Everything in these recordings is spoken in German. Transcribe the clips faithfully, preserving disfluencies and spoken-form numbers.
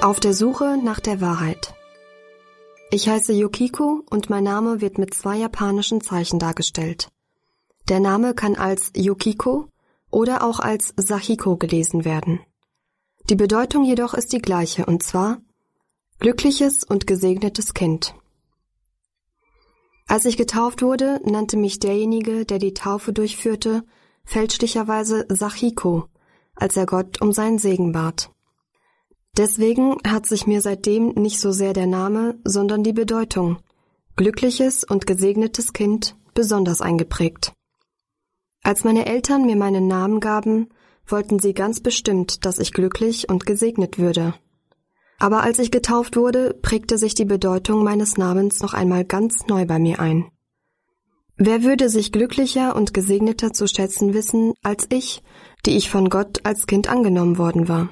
Auf der Suche nach der Wahrheit. Ich heiße Yukiko und mein Name wird mit zwei japanischen Zeichen dargestellt. Der Name kann als Yukiko oder auch als Sachiko gelesen werden. Die Bedeutung jedoch ist die gleiche, und zwar glückliches und gesegnetes Kind. Als ich getauft wurde, nannte mich derjenige, der die Taufe durchführte, fälschlicherweise Sachiko, als er Gott um seinen Segen bat. Deswegen hat sich mir seitdem nicht so sehr der Name, sondern die Bedeutung glückliches und gesegnetes Kind besonders eingeprägt. Als meine Eltern mir meinen Namen gaben, wollten sie ganz bestimmt, dass ich glücklich und gesegnet würde. Aber als ich getauft wurde, prägte sich die Bedeutung meines Namens noch einmal ganz neu bei mir ein. Wer würde sich glücklicher und gesegneter zu schätzen wissen als ich, die ich von Gott als Kind angenommen worden war?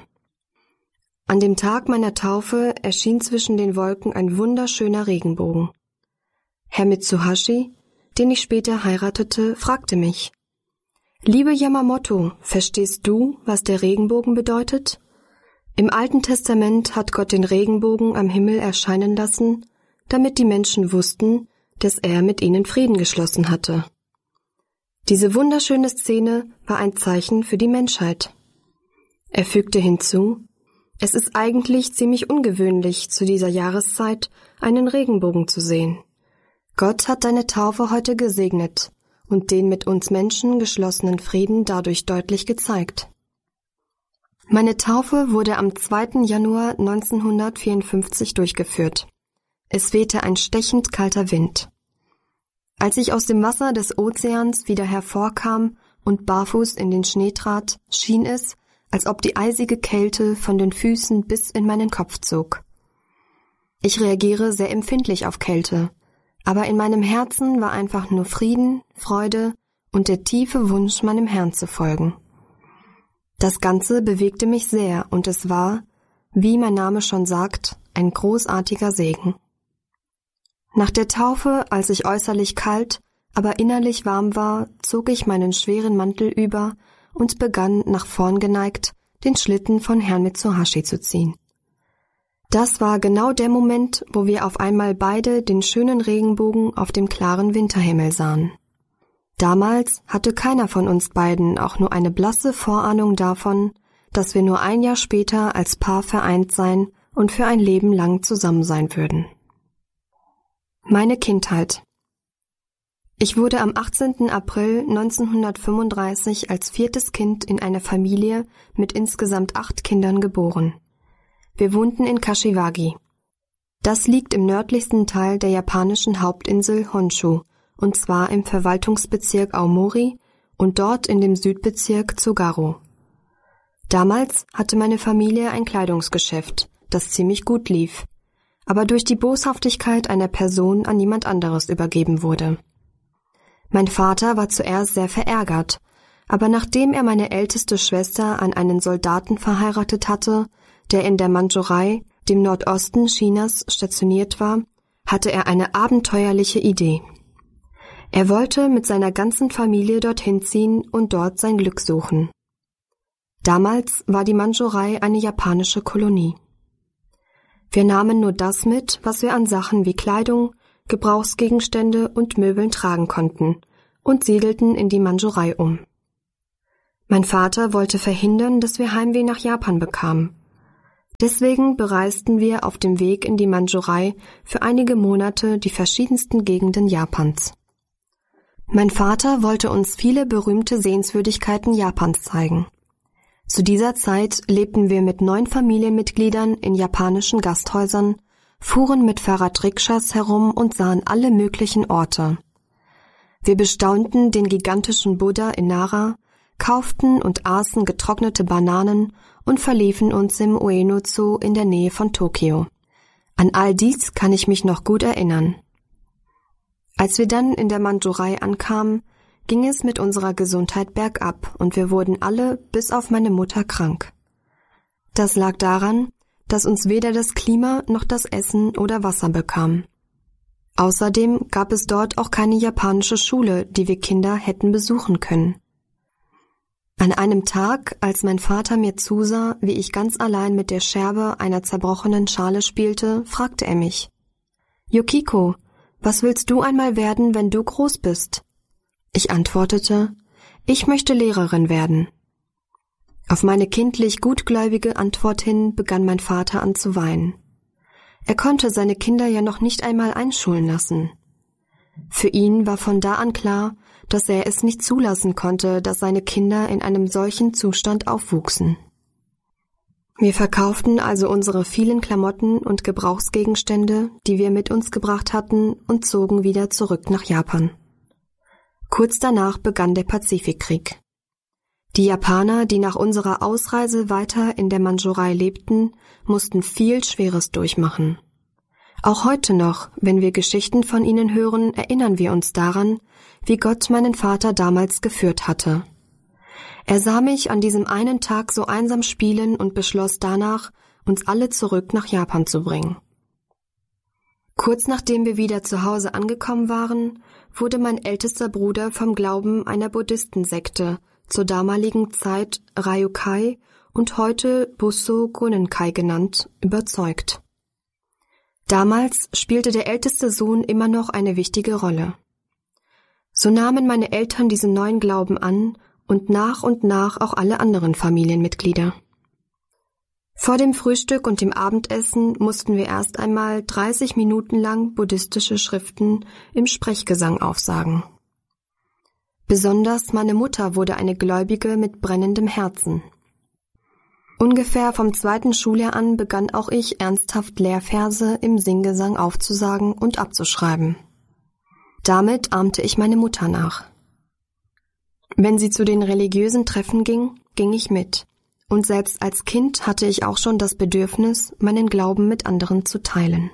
An dem Tag meiner Taufe erschien zwischen den Wolken ein wunderschöner Regenbogen. Herr Mitsuhashi, den ich später heiratete, fragte mich: »Liebe Yamamoto, verstehst du, was der Regenbogen bedeutet? Im Alten Testament hat Gott den Regenbogen am Himmel erscheinen lassen, damit die Menschen wussten, dass er mit ihnen Frieden geschlossen hatte. Diese wunderschöne Szene war ein Zeichen für die Menschheit.« Er fügte hinzu: »Es ist eigentlich ziemlich ungewöhnlich, zu dieser Jahreszeit einen Regenbogen zu sehen. Gott hat deine Taufe heute gesegnet und den mit uns Menschen geschlossenen Frieden dadurch deutlich gezeigt.« Meine Taufe wurde am zweiten Januar neunzehnhundertvierundfünfzig durchgeführt. Es wehte ein stechend kalter Wind. Als ich aus dem Wasser des Ozeans wieder hervorkam und barfuß in den Schnee trat, schien es, als ob die eisige Kälte von den Füßen bis in meinen Kopf zog. Ich reagiere sehr empfindlich auf Kälte, aber in meinem Herzen war einfach nur Frieden, Freude und der tiefe Wunsch, meinem Herrn zu folgen. Das Ganze bewegte mich sehr und es war, wie mein Name schon sagt, ein großartiger Segen. Nach der Taufe, als ich äußerlich kalt, aber innerlich warm war, zog ich meinen schweren Mantel über und begann, nach vorn geneigt, den Schlitten von Herrn Mitsuhashi zu ziehen. Das war genau der Moment, wo wir auf einmal beide den schönen Regenbogen auf dem klaren Winterhimmel sahen. Damals hatte keiner von uns beiden auch nur eine blasse Vorahnung davon, dass wir nur ein Jahr später als Paar vereint sein und für ein Leben lang zusammen sein würden. Meine Kindheit. Ich wurde am achtzehnten April neunzehnhundertfünfunddreißig als viertes Kind in einer Familie mit insgesamt acht Kindern geboren. Wir wohnten in Kashiwagi. Das liegt im nördlichsten Teil der japanischen Hauptinsel Honshu, und zwar im Verwaltungsbezirk Aomori und dort in dem Südbezirk Tsugaru. Damals hatte meine Familie ein Kleidungsgeschäft, das ziemlich gut lief, aber durch die Boshaftigkeit einer Person an jemand anderes übergeben wurde. Mein Vater war zuerst sehr verärgert, aber nachdem er meine älteste Schwester an einen Soldaten verheiratet hatte, der in der Mandschurei, dem Nordosten Chinas, stationiert war, hatte er eine abenteuerliche Idee. Er wollte mit seiner ganzen Familie dorthin ziehen und dort sein Glück suchen. Damals war die Mandschurei eine japanische Kolonie. Wir nahmen nur das mit, was wir an Sachen wie Kleidung, Gebrauchsgegenstände und Möbeln tragen konnten und siedelten in die Mandschurei um. Mein Vater wollte verhindern, dass wir Heimweh nach Japan bekamen. Deswegen bereisten wir auf dem Weg in die Mandschurei für einige Monate die verschiedensten Gegenden Japans. Mein Vater wollte uns viele berühmte Sehenswürdigkeiten Japans zeigen. Zu dieser Zeit lebten wir mit neun Familienmitgliedern in japanischen Gasthäusern, fuhren mit Fahrradrikschas herum und sahen alle möglichen Orte. Wir bestaunten den gigantischen Buddha in Nara, kauften und aßen getrocknete Bananen und verliefen uns im Ueno-Zoo in der Nähe von Tokio. An all dies kann ich mich noch gut erinnern. Als wir dann in der Mandschurei ankamen, ging es mit unserer Gesundheit bergab und wir wurden alle, bis auf meine Mutter, krank. Das lag daran, dass uns weder das Klima noch das Essen oder Wasser bekam. Außerdem gab es dort auch keine japanische Schule, die wir Kinder hätten besuchen können. An einem Tag, als mein Vater mir zusah, wie ich ganz allein mit der Scherbe einer zerbrochenen Schale spielte, fragte er mich: »Yukiko, was willst du einmal werden, wenn du groß bist?« Ich antwortete: »Ich möchte Lehrerin werden.« Auf meine kindlich gutgläubige Antwort hin begann mein Vater an zu weinen. Er konnte seine Kinder ja noch nicht einmal einschulen lassen. Für ihn war von da an klar, dass er es nicht zulassen konnte, dass seine Kinder in einem solchen Zustand aufwuchsen. Wir verkauften also unsere vielen Klamotten und Gebrauchsgegenstände, die wir mit uns gebracht hatten, und zogen wieder zurück nach Japan. Kurz danach begann der Pazifikkrieg. Die Japaner, die nach unserer Ausreise weiter in der Mandschurei lebten, mussten viel Schweres durchmachen. Auch heute noch, wenn wir Geschichten von ihnen hören, erinnern wir uns daran, wie Gott meinen Vater damals geführt hatte. Er sah mich an diesem einen Tag so einsam spielen und beschloss danach, uns alle zurück nach Japan zu bringen. Kurz nachdem wir wieder zu Hause angekommen waren, wurde mein ältester Bruder vom Glauben einer Buddhistensekte, zur damaligen Zeit Ryukai und heute Busso Gonenkai genannt, überzeugt. Damals spielte der älteste Sohn immer noch eine wichtige Rolle. So nahmen meine Eltern diesen neuen Glauben an und nach und nach auch alle anderen Familienmitglieder. Vor dem Frühstück und dem Abendessen mussten wir erst einmal dreißig Minuten lang buddhistische Schriften im Sprechgesang aufsagen. Besonders meine Mutter wurde eine Gläubige mit brennendem Herzen. Ungefähr vom zweiten Schuljahr an begann auch ich ernsthaft Lehrverse im Singgesang aufzusagen und abzuschreiben. Damit ahmte ich meine Mutter nach. Wenn sie zu den religiösen Treffen ging, ging ich mit, und selbst als Kind hatte ich auch schon das Bedürfnis, meinen Glauben mit anderen zu teilen.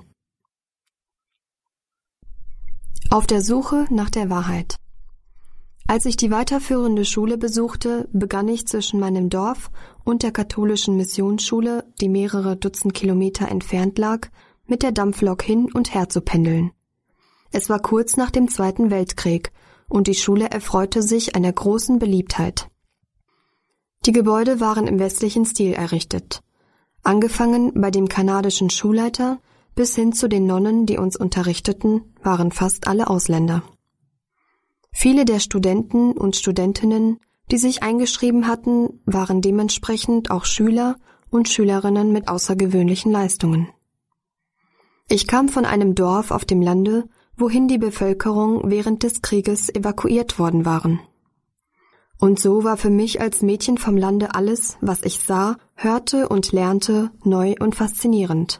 Auf der Suche nach der Wahrheit. Als ich die weiterführende Schule besuchte, begann ich zwischen meinem Dorf und der katholischen Missionsschule, die mehrere Dutzend Kilometer entfernt lag, mit der Dampflok hin und her zu pendeln. Es war kurz nach dem Zweiten Weltkrieg und die Schule erfreute sich einer großen Beliebtheit. Die Gebäude waren im westlichen Stil errichtet. Angefangen bei dem kanadischen Schulleiter bis hin zu den Nonnen, die uns unterrichteten, waren fast alle Ausländer. Viele der Studenten und Studentinnen, die sich eingeschrieben hatten, waren dementsprechend auch Schüler und Schülerinnen mit außergewöhnlichen Leistungen. Ich kam von einem Dorf auf dem Lande, wohin die Bevölkerung während des Krieges evakuiert worden waren. Und so war für mich als Mädchen vom Lande alles, was ich sah, hörte und lernte, neu und faszinierend.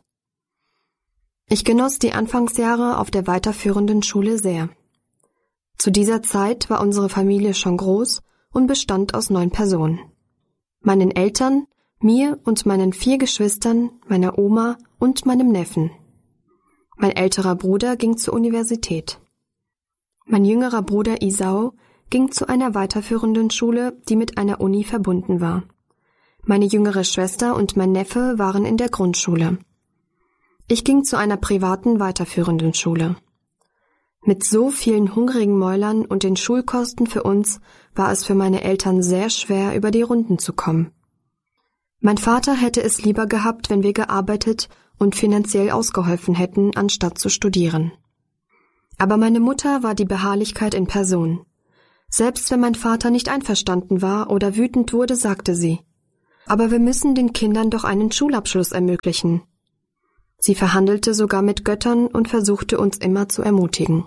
Ich genoss die Anfangsjahre auf der weiterführenden Schule sehr. Zu dieser Zeit war unsere Familie schon groß und bestand aus neun Personen. Meinen Eltern, mir und meinen vier Geschwistern, meiner Oma und meinem Neffen. Mein älterer Bruder ging zur Universität. Mein jüngerer Bruder Isao ging zu einer weiterführenden Schule, die mit einer Uni verbunden war. Meine jüngere Schwester und mein Neffe waren in der Grundschule. Ich ging zu einer privaten weiterführenden Schule. Mit so vielen hungrigen Mäulern und den Schulkosten für uns war es für meine Eltern sehr schwer, über die Runden zu kommen. Mein Vater hätte es lieber gehabt, wenn wir gearbeitet und finanziell ausgeholfen hätten, anstatt zu studieren. Aber meine Mutter war die Beharrlichkeit in Person. Selbst wenn mein Vater nicht einverstanden war oder wütend wurde, sagte sie: »Aber wir müssen den Kindern doch einen Schulabschluss ermöglichen.« Sie verhandelte sogar mit Göttern und versuchte uns immer zu ermutigen.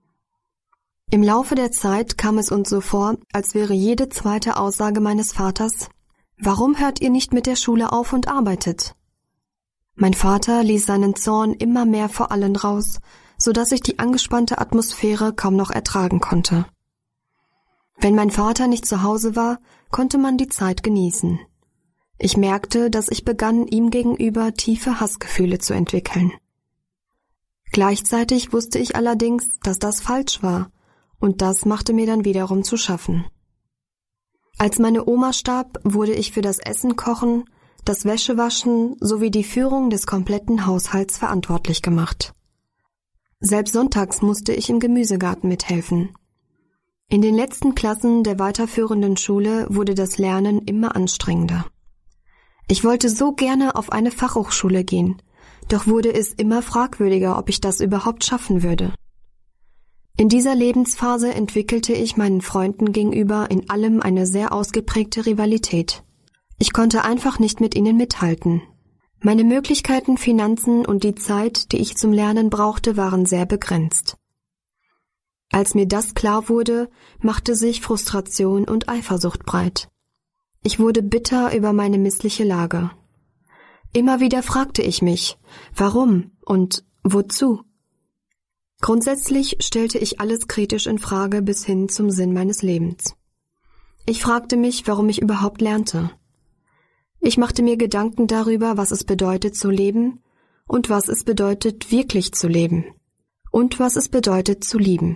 Im Laufe der Zeit kam es uns so vor, als wäre jede zweite Aussage meines Vaters: »Warum hört ihr nicht mit der Schule auf und arbeitet?« Mein Vater ließ seinen Zorn immer mehr vor allen raus, so dass ich die angespannte Atmosphäre kaum noch ertragen konnte. Wenn mein Vater nicht zu Hause war, konnte man die Zeit genießen. Ich merkte, dass ich begann, ihm gegenüber tiefe Hassgefühle zu entwickeln. Gleichzeitig wusste ich allerdings, dass das falsch war, und das machte mir dann wiederum zu schaffen. Als meine Oma starb, wurde ich für das Essen kochen, das Wäschewaschen sowie die Führung des kompletten Haushalts verantwortlich gemacht. Selbst sonntags musste ich im Gemüsegarten mithelfen. In den letzten Klassen der weiterführenden Schule wurde das Lernen immer anstrengender. Ich wollte so gerne auf eine Fachhochschule gehen, doch wurde es immer fragwürdiger, ob ich das überhaupt schaffen würde. In dieser Lebensphase entwickelte ich meinen Freunden gegenüber in allem eine sehr ausgeprägte Rivalität. Ich konnte einfach nicht mit ihnen mithalten. Meine Möglichkeiten, Finanzen und die Zeit, die ich zum Lernen brauchte, waren sehr begrenzt. Als mir das klar wurde, machte sich Frustration und Eifersucht breit. Ich wurde bitter über meine missliche Lage. Immer wieder fragte ich mich, warum und wozu? Grundsätzlich stellte ich alles kritisch in Frage bis hin zum Sinn meines Lebens. Ich fragte mich, warum ich überhaupt lernte. Ich machte mir Gedanken darüber, was es bedeutet zu leben und was es bedeutet, wirklich zu leben und was es bedeutet zu lieben.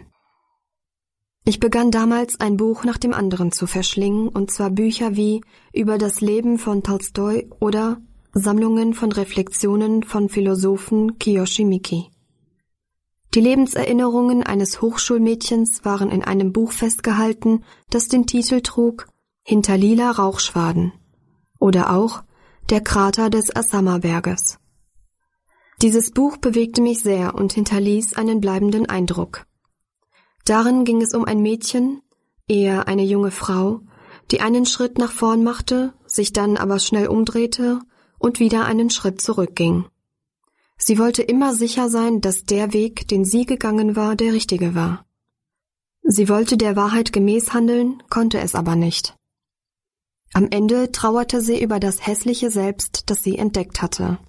Ich begann damals ein Buch nach dem anderen zu verschlingen, und zwar Bücher wie über das Leben von Tolstoi oder Sammlungen von Reflexionen von Philosophen Kiyoshi Miki. Die Lebenserinnerungen eines Hochschulmädchens waren in einem Buch festgehalten, das den Titel trug »Hinter lila Rauchschwaden« oder auch »Der Krater des Asama-Berges«. Dieses Buch bewegte mich sehr und hinterließ einen bleibenden Eindruck. Darin ging es um ein Mädchen, eher eine junge Frau, die einen Schritt nach vorn machte, sich dann aber schnell umdrehte und wieder einen Schritt zurückging. Sie wollte immer sicher sein, dass der Weg, den sie gegangen war, der richtige war. Sie wollte der Wahrheit gemäß handeln, konnte es aber nicht. Am Ende trauerte sie über das hässliche Selbst, das sie entdeckt hatte.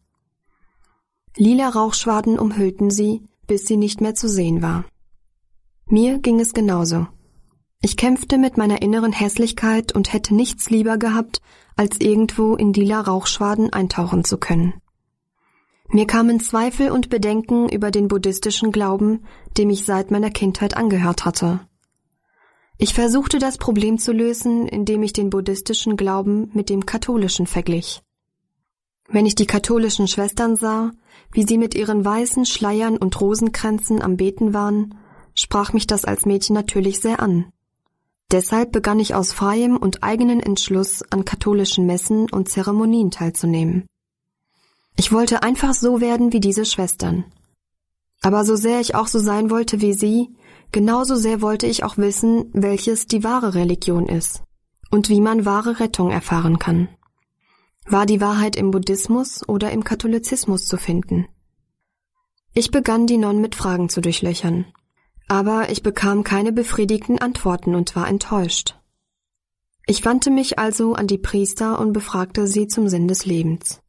Lila Rauchschwaden umhüllten sie, bis sie nicht mehr zu sehen war. Mir ging es genauso. Ich kämpfte mit meiner inneren Hässlichkeit und hätte nichts lieber gehabt, als irgendwo in lila Rauchschwaden eintauchen zu können. Mir kamen Zweifel und Bedenken über den buddhistischen Glauben, dem ich seit meiner Kindheit angehört hatte. Ich versuchte das Problem zu lösen, indem ich den buddhistischen Glauben mit dem katholischen verglich. Wenn ich die katholischen Schwestern sah, wie sie mit ihren weißen Schleiern und Rosenkränzen am Beten waren, sprach mich das als Mädchen natürlich sehr an. Deshalb begann ich aus freiem und eigenen Entschluss an katholischen Messen und Zeremonien teilzunehmen. Ich wollte einfach so werden wie diese Schwestern. Aber so sehr ich auch so sein wollte wie sie, genauso sehr wollte ich auch wissen, welches die wahre Religion ist und wie man wahre Rettung erfahren kann. War die Wahrheit im Buddhismus oder im Katholizismus zu finden? Ich begann, die Nonnen mit Fragen zu durchlöchern. Aber ich bekam keine befriedigenden Antworten und war enttäuscht. Ich wandte mich also an die Priester und befragte sie zum Sinn des Lebens.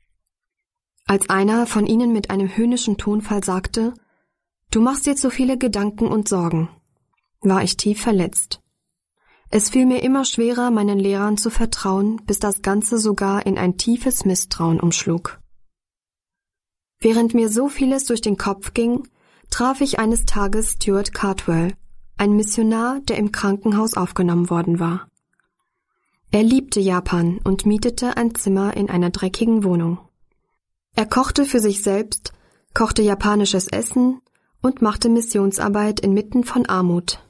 Als einer von ihnen mit einem höhnischen Tonfall sagte, »Du machst dir zu viele Gedanken und Sorgen«, war ich tief verletzt. Es fiel mir immer schwerer, meinen Lehrern zu vertrauen, bis das Ganze sogar in ein tiefes Misstrauen umschlug. Während mir so vieles durch den Kopf ging, traf ich eines Tages Stuart Cardwell, ein Missionar, der im Krankenhaus aufgenommen worden war. Er liebte Japan und mietete ein Zimmer in einer dreckigen Wohnung. Er kochte für sich selbst, kochte japanisches Essen und machte Missionsarbeit inmitten von Armut.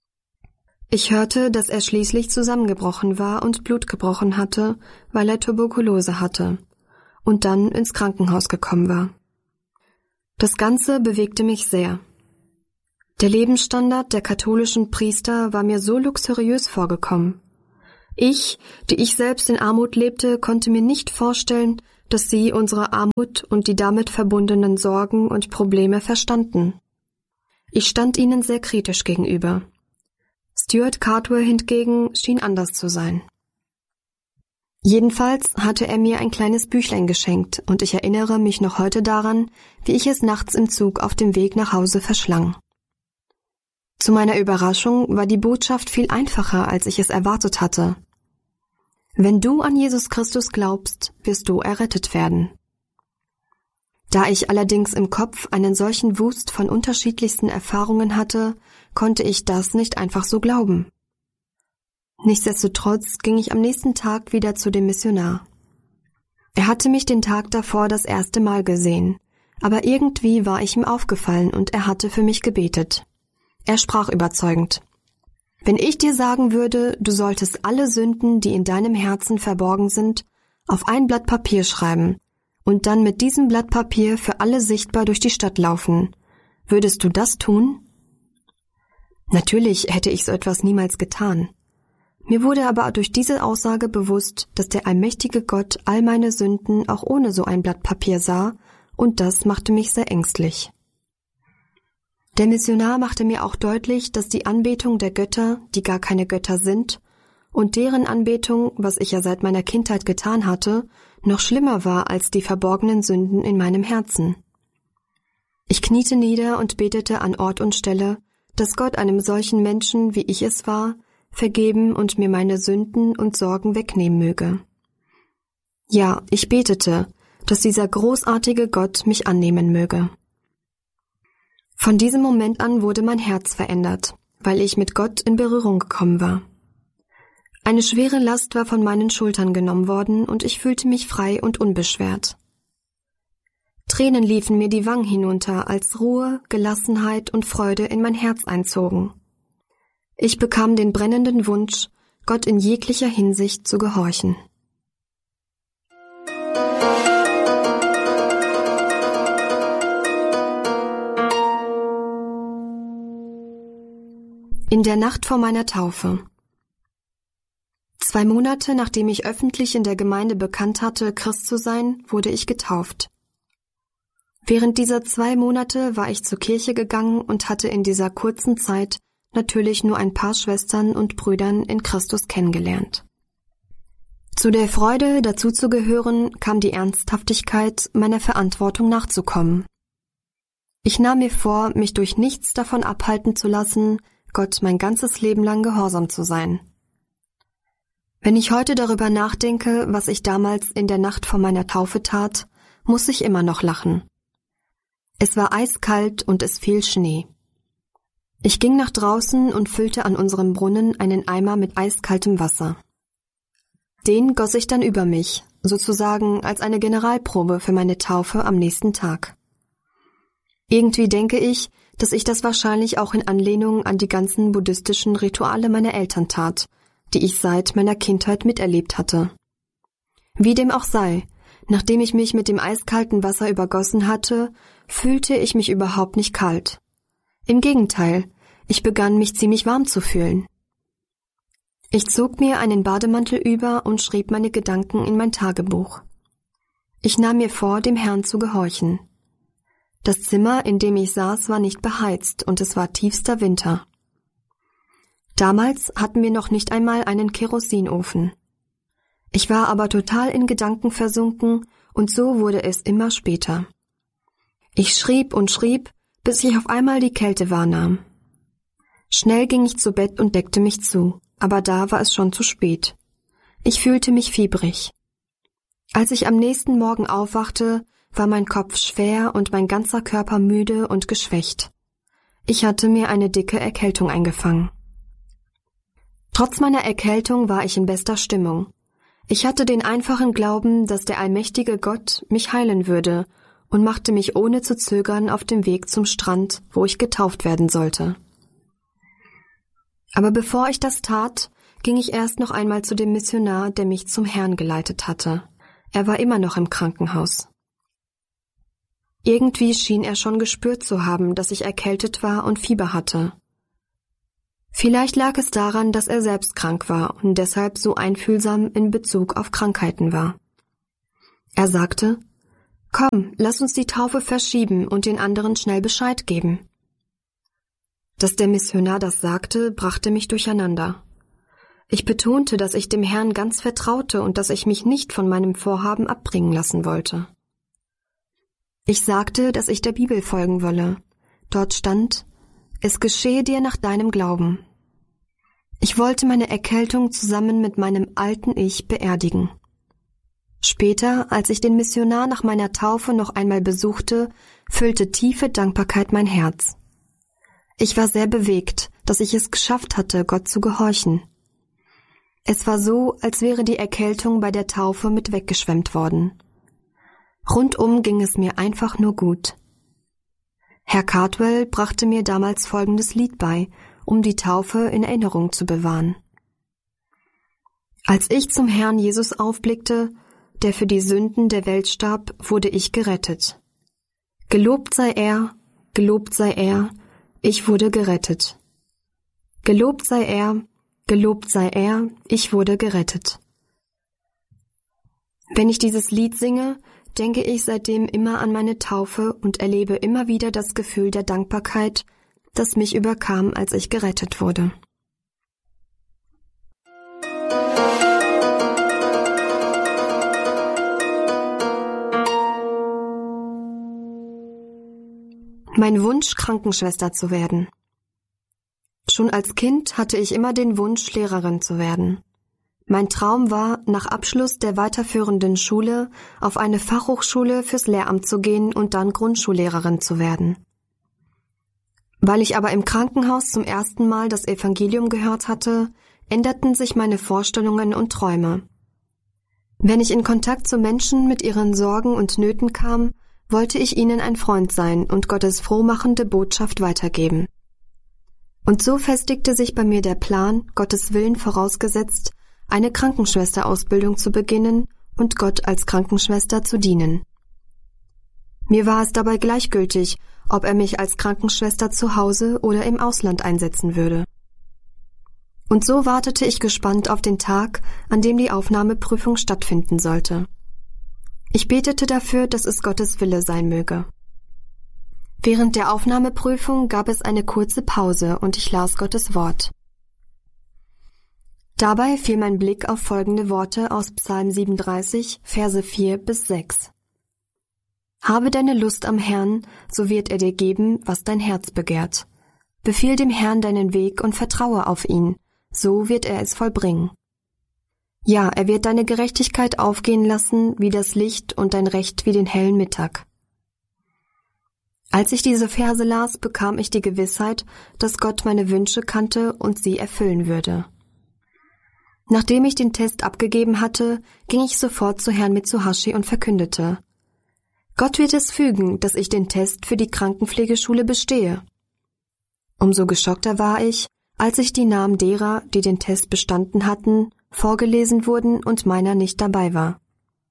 Ich hörte, dass er schließlich zusammengebrochen war und Blut gebrochen hatte, weil er Tuberkulose hatte und dann ins Krankenhaus gekommen war. Das Ganze bewegte mich sehr. Der Lebensstandard der katholischen Priester war mir so luxuriös vorgekommen. Ich, die ich selbst in Armut lebte, konnte mir nicht vorstellen, dass sie unsere Armut und die damit verbundenen Sorgen und Probleme verstanden. Ich stand ihnen sehr kritisch gegenüber. Stuart Cardwell hingegen schien anders zu sein. Jedenfalls hatte er mir ein kleines Büchlein geschenkt und ich erinnere mich noch heute daran, wie ich es nachts im Zug auf dem Weg nach Hause verschlang. Zu meiner Überraschung war die Botschaft viel einfacher, als ich es erwartet hatte. Wenn du an Jesus Christus glaubst, wirst du errettet werden. Da ich allerdings im Kopf einen solchen Wust von unterschiedlichsten Erfahrungen hatte, konnte ich das nicht einfach so glauben. Nichtsdestotrotz ging ich am nächsten Tag wieder zu dem Missionar. Er hatte mich den Tag davor das erste Mal gesehen, aber irgendwie war ich ihm aufgefallen und er hatte für mich gebetet. Er sprach überzeugend. Wenn ich dir sagen würde, du solltest alle Sünden, die in deinem Herzen verborgen sind, auf ein Blatt Papier schreiben und dann mit diesem Blatt Papier für alle sichtbar durch die Stadt laufen, würdest du das tun? Natürlich hätte ich so etwas niemals getan. Mir wurde aber durch diese Aussage bewusst, dass der allmächtige Gott all meine Sünden auch ohne so ein Blatt Papier sah, und das machte mich sehr ängstlich. Der Missionar machte mir auch deutlich, dass die Anbetung der Götter, die gar keine Götter sind, und deren Anbetung, was ich ja seit meiner Kindheit getan hatte, noch schlimmer war als die verborgenen Sünden in meinem Herzen. Ich kniete nieder und betete an Ort und Stelle, dass Gott einem solchen Menschen, wie ich es war, vergeben und mir meine Sünden und Sorgen wegnehmen möge. Ja, ich betete, dass dieser großartige Gott mich annehmen möge. Von diesem Moment an wurde mein Herz verändert, weil ich mit Gott in Berührung gekommen war. Eine schwere Last war von meinen Schultern genommen worden und ich fühlte mich frei und unbeschwert. Tränen liefen mir die Wangen hinunter, als Ruhe, Gelassenheit und Freude in mein Herz einzogen. Ich bekam den brennenden Wunsch, Gott in jeglicher Hinsicht zu gehorchen. In der Nacht vor meiner Taufe. Zwei Monate nachdem ich öffentlich in der Gemeinde bekannt hatte, Christ zu sein, wurde ich getauft. Während dieser zwei Monate war ich zur Kirche gegangen und hatte in dieser kurzen Zeit natürlich nur ein paar Schwestern und Brüdern in Christus kennengelernt. Zu der Freude, dazuzugehören, kam die Ernsthaftigkeit, meiner Verantwortung nachzukommen. Ich nahm mir vor, mich durch nichts davon abhalten zu lassen, Gott mein ganzes Leben lang gehorsam zu sein. Wenn ich heute darüber nachdenke, was ich damals in der Nacht vor meiner Taufe tat, muss ich immer noch lachen. Es war eiskalt und es fiel Schnee. Ich ging nach draußen und füllte an unserem Brunnen einen Eimer mit eiskaltem Wasser. Den goss ich dann über mich, sozusagen als eine Generalprobe für meine Taufe am nächsten Tag. Irgendwie denke ich, dass ich das wahrscheinlich auch in Anlehnung an die ganzen buddhistischen Rituale meiner Eltern tat, die ich seit meiner Kindheit miterlebt hatte. Wie dem auch sei, nachdem ich mich mit dem eiskalten Wasser übergossen hatte, fühlte ich mich überhaupt nicht kalt. Im Gegenteil, ich begann mich ziemlich warm zu fühlen. Ich zog mir einen Bademantel über und schrieb meine Gedanken in mein Tagebuch. Ich nahm mir vor, dem Herrn zu gehorchen. Das Zimmer, in dem ich saß, war nicht beheizt und es war tiefster Winter. Damals hatten wir noch nicht einmal einen Kerosinofen. Ich war aber total in Gedanken versunken und so wurde es immer später. Ich schrieb und schrieb, bis ich auf einmal die Kälte wahrnahm. Schnell ging ich zu Bett und deckte mich zu, aber da war es schon zu spät. Ich fühlte mich fiebrig. Als ich am nächsten Morgen aufwachte, war mein Kopf schwer und mein ganzer Körper müde und geschwächt. Ich hatte mir eine dicke Erkältung eingefangen. Trotz meiner Erkältung war ich in bester Stimmung. Ich hatte den einfachen Glauben, dass der allmächtige Gott mich heilen würde und machte mich ohne zu zögern auf dem Weg zum Strand, wo ich getauft werden sollte. Aber bevor ich das tat, ging ich erst noch einmal zu dem Missionar, der mich zum Herrn geleitet hatte. Er war immer noch im Krankenhaus. Irgendwie schien er schon gespürt zu haben, dass ich erkältet war und Fieber hatte. Vielleicht lag es daran, dass er selbst krank war und deshalb so einfühlsam in Bezug auf Krankheiten war. Er sagte: »Komm, lass uns die Taufe verschieben und den anderen schnell Bescheid geben.« Dass der Missionar das sagte, brachte mich durcheinander. Ich betonte, dass ich dem Herrn ganz vertraute und dass ich mich nicht von meinem Vorhaben abbringen lassen wollte. Ich sagte, dass ich der Bibel folgen wolle. Dort stand: »Es geschehe dir nach deinem Glauben.« Ich wollte meine Erkältung zusammen mit meinem alten Ich beerdigen. Später, als ich den Missionar nach meiner Taufe noch einmal besuchte, füllte tiefe Dankbarkeit mein Herz. Ich war sehr bewegt, dass ich es geschafft hatte, Gott zu gehorchen. Es war so, als wäre die Erkältung bei der Taufe mit weggeschwemmt worden. Rundum ging es mir einfach nur gut. Herr Cardwell brachte mir damals folgendes Lied bei, um die Taufe in Erinnerung zu bewahren. Als ich zum Herrn Jesus aufblickte, der für die Sünden der Welt starb, wurde ich gerettet. Gelobt sei er, gelobt sei er, ich wurde gerettet. Gelobt sei er, gelobt sei er, ich wurde gerettet. Wenn ich dieses Lied singe, denke ich seitdem immer an meine Taufe und erlebe immer wieder das Gefühl der Dankbarkeit, das mich überkam, als ich gerettet wurde. Mein Wunsch, Krankenschwester zu werden. Schon als Kind hatte ich immer den Wunsch, Lehrerin zu werden. Mein Traum war, nach Abschluss der weiterführenden Schule auf eine Fachhochschule fürs Lehramt zu gehen und dann Grundschullehrerin zu werden. Weil ich aber im Krankenhaus zum ersten Mal das Evangelium gehört hatte, änderten sich meine Vorstellungen und Träume. Wenn ich in Kontakt zu Menschen mit ihren Sorgen und Nöten kam, wollte ich ihnen ein Freund sein und Gottes frohmachende Botschaft weitergeben. Und so festigte sich bei mir der Plan, Gottes Willen vorausgesetzt, eine Krankenschwesterausbildung zu beginnen und Gott als Krankenschwester zu dienen. Mir war es dabei gleichgültig, ob er mich als Krankenschwester zu Hause oder im Ausland einsetzen würde. Und so wartete ich gespannt auf den Tag, an dem die Aufnahmeprüfung stattfinden sollte. Ich betete dafür, dass es Gottes Wille sein möge. Während der Aufnahmeprüfung gab es eine kurze Pause und ich las Gottes Wort. Dabei fiel mein Blick auf folgende Worte aus Psalm siebenunddreißig, Verse vier bis sechs. Habe deine Lust am Herrn, so wird er dir geben, was dein Herz begehrt. Befiehl dem Herrn deinen Weg und vertraue auf ihn, so wird er es vollbringen. Ja, er wird deine Gerechtigkeit aufgehen lassen wie das Licht und dein Recht wie den hellen Mittag. Als ich diese Verse las, bekam ich die Gewissheit, dass Gott meine Wünsche kannte und sie erfüllen würde. Nachdem ich den Test abgegeben hatte, ging ich sofort zu Herrn Mitsuhashi und verkündete: Gott wird es fügen, dass ich den Test für die Krankenpflegeschule bestehe. Umso geschockter war ich, als ich die Namen derer, die den Test bestanden hatten, vorgelesen wurden und meiner nicht dabei war.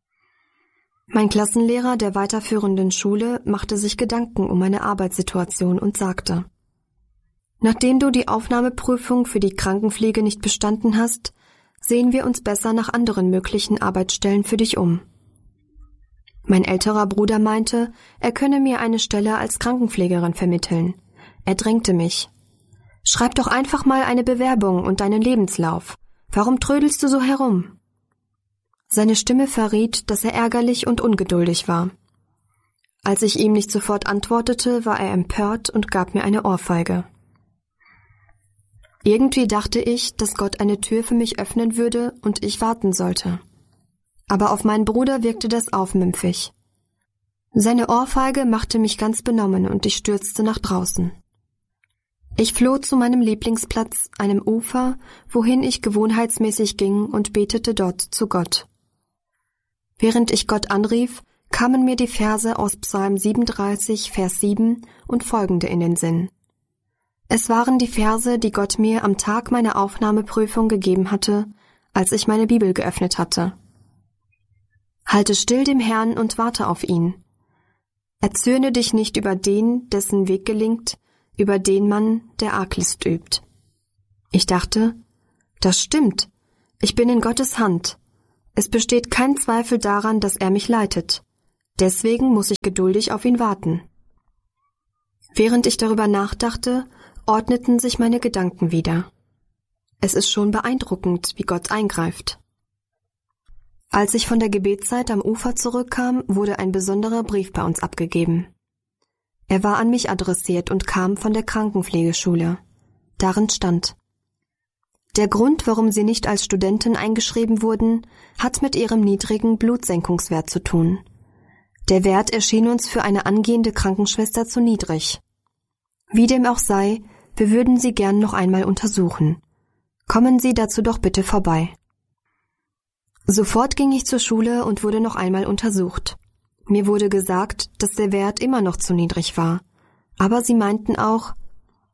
Mein Klassenlehrer der weiterführenden Schule machte sich Gedanken um meine Arbeitssituation und sagte: Nachdem du die Aufnahmeprüfung für die Krankenpflege nicht bestanden hast, sehen wir uns besser nach anderen möglichen Arbeitsstellen für dich um. Mein älterer Bruder meinte, er könne mir eine Stelle als Krankenpflegerin vermitteln. Er drängte mich: Schreib doch einfach mal eine Bewerbung und deinen Lebenslauf. Warum trödelst du so herum? Seine Stimme verriet, dass er ärgerlich und ungeduldig war. Als ich ihm nicht sofort antwortete, war er empört und gab mir eine Ohrfeige. Irgendwie dachte ich, dass Gott eine Tür für mich öffnen würde und ich warten sollte. Aber auf meinen Bruder wirkte das aufmüpfig. Seine Ohrfeige machte mich ganz benommen und ich stürzte nach draußen. Ich floh zu meinem Lieblingsplatz, einem Ufer, wohin ich gewohnheitsmäßig ging und betete dort zu Gott. Während ich Gott anrief, kamen mir die Verse aus Psalm siebenunddreißig, Vers sieben und folgende in den Sinn. Es waren die Verse, die Gott mir am Tag meiner Aufnahmeprüfung gegeben hatte, als ich meine Bibel geöffnet hatte. Halte still dem Herrn und warte auf ihn. Erzürne dich nicht über den, dessen Weg gelingt, über den man, der Arglist übt. Ich dachte, das stimmt, ich bin in Gottes Hand. Es besteht kein Zweifel daran, dass er mich leitet. Deswegen muss ich geduldig auf ihn warten. Während ich darüber nachdachte, ordneten sich meine Gedanken wieder. Es ist schon beeindruckend, wie Gott eingreift. Als ich von der Gebetszeit am Ufer zurückkam, wurde ein besonderer Brief bei uns abgegeben. Er war an mich adressiert und kam von der Krankenpflegeschule. Darin stand: Der Grund, warum Sie nicht als Studentin eingeschrieben wurden, hat mit Ihrem niedrigen Blutsenkungswert zu tun. Der Wert erschien uns für eine angehende Krankenschwester zu niedrig. Wie dem auch sei, wir würden Sie gern noch einmal untersuchen. Kommen Sie dazu doch bitte vorbei. Sofort ging ich zur Schule und wurde noch einmal untersucht. Mir wurde gesagt, dass der Wert immer noch zu niedrig war, aber sie meinten auch: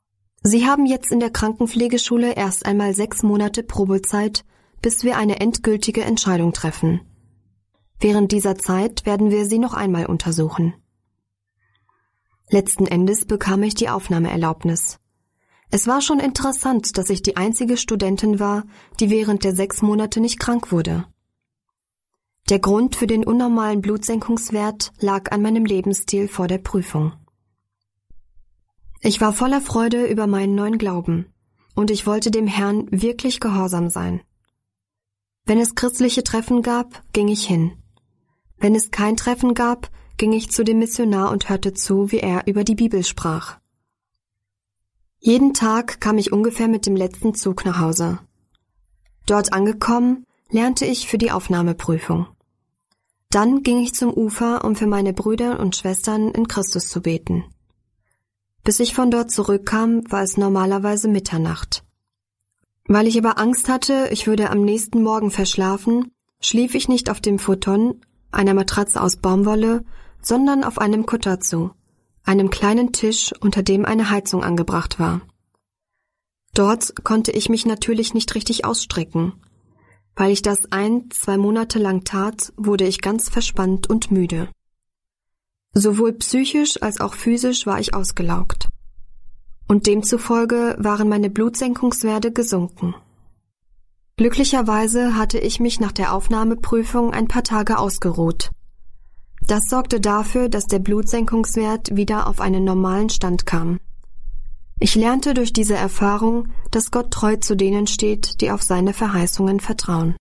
Sie haben jetzt in der Krankenpflegeschule erst einmal sechs Monate Probezeit, bis wir eine endgültige Entscheidung treffen. Während dieser Zeit werden wir Sie noch einmal untersuchen. Letzten Endes bekam ich die Aufnahmeerlaubnis. Es war schon interessant, dass ich die einzige Studentin war, die während der sechs Monate nicht krank wurde. Der Grund für den unnormalen Blutsenkungswert lag an meinem Lebensstil vor der Prüfung. Ich war voller Freude über meinen neuen Glauben, und ich wollte dem Herrn wirklich gehorsam sein. Wenn es christliche Treffen gab, ging ich hin. Wenn es kein Treffen gab, ging ich zu dem Missionar und hörte zu, wie er über die Bibel sprach. Jeden Tag kam ich ungefähr mit dem letzten Zug nach Hause. Dort angekommen, lernte ich für die Aufnahmeprüfung. Dann ging ich zum Ufer, um für meine Brüder und Schwestern in Christus zu beten. Bis ich von dort zurückkam, war es normalerweise Mitternacht. Weil ich aber Angst hatte, ich würde am nächsten Morgen verschlafen, schlief ich nicht auf dem Futon, einer Matratze aus Baumwolle, sondern auf einem Kotatsu, einem kleinen Tisch, unter dem eine Heizung angebracht war. Dort konnte ich mich natürlich nicht richtig ausstrecken. Weil ich das ein, zwei Monate lang tat, wurde ich ganz verspannt und müde. Sowohl psychisch als auch physisch war ich ausgelaugt. Und demzufolge waren meine Blutsenkungswerte gesunken. Glücklicherweise hatte ich mich nach der Aufnahmeprüfung ein paar Tage ausgeruht. Das sorgte dafür, dass der Blutsenkungswert wieder auf einen normalen Stand kam. Ich lernte durch diese Erfahrung, dass Gott treu zu denen steht, die auf seine Verheißungen vertrauen.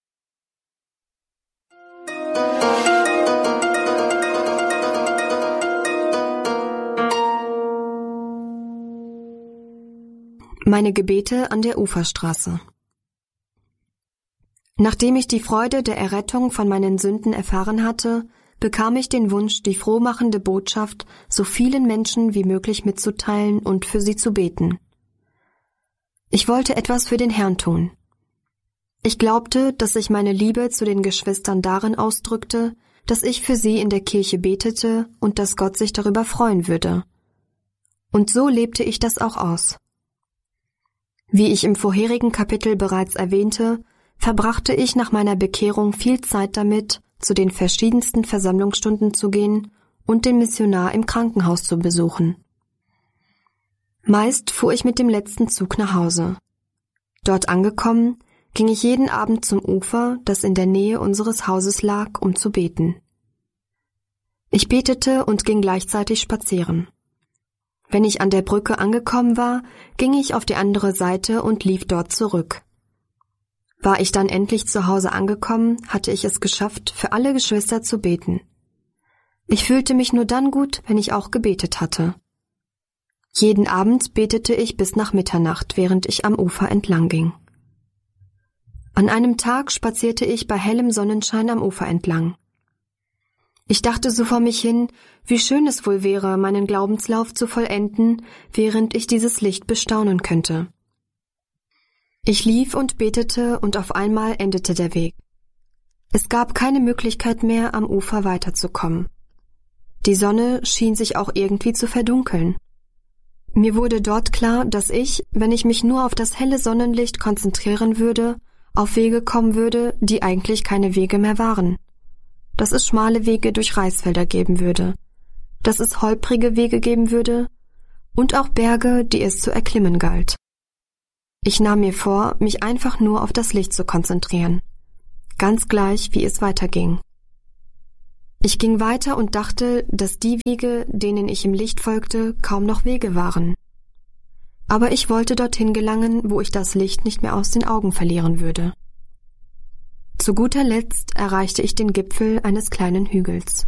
Meine Gebete an der Uferstraße. Nachdem ich die Freude der Errettung von meinen Sünden erfahren hatte, bekam ich den Wunsch, die frohmachende Botschaft so vielen Menschen wie möglich mitzuteilen und für sie zu beten. Ich wollte etwas für den Herrn tun. Ich glaubte, dass sich meine Liebe zu den Geschwistern darin ausdrückte, dass ich für sie in der Kirche betete und dass Gott sich darüber freuen würde. Und so lebte ich das auch aus. Wie ich im vorherigen Kapitel bereits erwähnte, verbrachte ich nach meiner Bekehrung viel Zeit damit, zu den verschiedensten Versammlungsstunden zu gehen und den Missionar im Krankenhaus zu besuchen. Meist fuhr ich mit dem letzten Zug nach Hause. Dort angekommen, ging ich jeden Abend zum Ufer, das in der Nähe unseres Hauses lag, um zu beten. Ich betete und ging gleichzeitig spazieren. Wenn ich an der Brücke angekommen war, ging ich auf die andere Seite und lief dort zurück. War ich dann endlich zu Hause angekommen, hatte ich es geschafft, für alle Geschwister zu beten. Ich fühlte mich nur dann gut, wenn ich auch gebetet hatte. Jeden Abend betete ich bis nach Mitternacht, während ich am Ufer entlang ging. An einem Tag spazierte ich bei hellem Sonnenschein am Ufer entlang. Ich dachte so vor mich hin, wie schön es wohl wäre, meinen Glaubenslauf zu vollenden, während ich dieses Licht bestaunen könnte. Ich lief und betete und auf einmal endete der Weg. Es gab keine Möglichkeit mehr, am Ufer weiterzukommen. Die Sonne schien sich auch irgendwie zu verdunkeln. Mir wurde dort klar, dass ich, wenn ich mich nur auf das helle Sonnenlicht konzentrieren würde, auf Wege kommen würde, die eigentlich keine Wege mehr waren. Dass es schmale Wege durch Reisfelder geben würde, dass es holprige Wege geben würde und auch Berge, die es zu erklimmen galt. Ich nahm mir vor, mich einfach nur auf das Licht zu konzentrieren, ganz gleich, wie es weiterging. Ich ging weiter und dachte, dass die Wege, denen ich im Licht folgte, kaum noch Wege waren. Aber ich wollte dorthin gelangen, wo ich das Licht nicht mehr aus den Augen verlieren würde. Zu guter Letzt erreichte ich den Gipfel eines kleinen Hügels.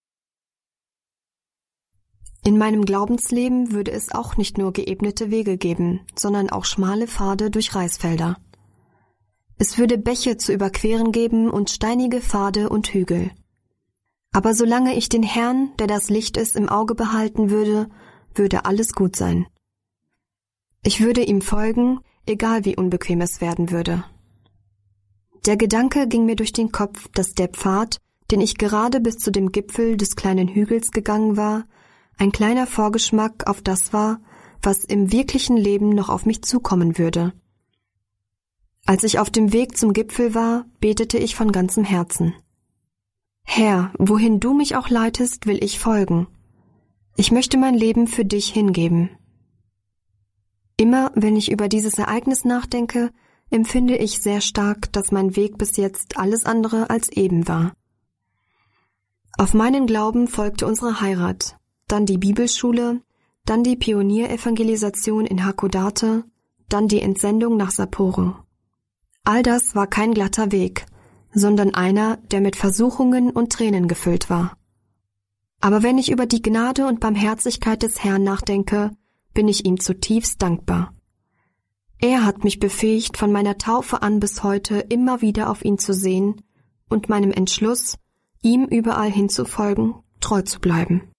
In meinem Glaubensleben würde es auch nicht nur geebnete Wege geben, sondern auch schmale Pfade durch Reisfelder. Es würde Bäche zu überqueren geben und steinige Pfade und Hügel. Aber solange ich den Herrn, der das Licht ist, im Auge behalten würde, würde alles gut sein. Ich würde ihm folgen, egal wie unbequem es werden würde. Der Gedanke ging mir durch den Kopf, dass der Pfad, den ich gerade bis zu dem Gipfel des kleinen Hügels gegangen war, ein kleiner Vorgeschmack auf das war, was im wirklichen Leben noch auf mich zukommen würde. Als ich auf dem Weg zum Gipfel war, betete ich von ganzem Herzen. Herr, wohin du mich auch leitest, will ich folgen. Ich möchte mein Leben für dich hingeben. Immer, wenn ich über dieses Ereignis nachdenke, empfinde ich sehr stark, dass mein Weg bis jetzt alles andere als eben war. Auf meinen Glauben folgte unsere Heirat, dann die Bibelschule, dann die Pionierevangelisation in Hakodate, dann die Entsendung nach Sapporo. All das war kein glatter Weg, sondern einer, der mit Versuchungen und Tränen gefüllt war. Aber wenn ich über die Gnade und Barmherzigkeit des Herrn nachdenke, bin ich ihm zutiefst dankbar. Er hat mich befähigt, von meiner Taufe an bis heute immer wieder auf ihn zu sehen und meinem Entschluss, ihm überall hinzufolgen, treu zu bleiben.